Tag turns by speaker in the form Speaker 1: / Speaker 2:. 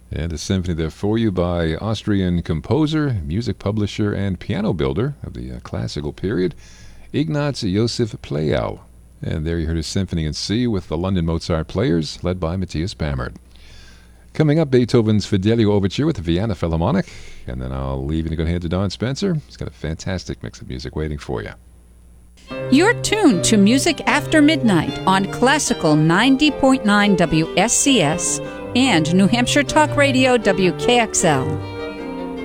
Speaker 1: And a symphony there for you by Austrian composer, music publisher, and piano builder of the classical period, Ignaz Josef Pleyel. And there you heard a symphony in C with the London Mozart Players, led by Matthias Bammert. Coming up, Beethoven's Fidelio Overture with the Vienna Philharmonic. And then I'll leave you to go ahead to Don Spencer. He's got a fantastic mix of music waiting for you.
Speaker 2: You're tuned to Music After Midnight on Classical 90.9 WSCS and New Hampshire Talk Radio WKXL.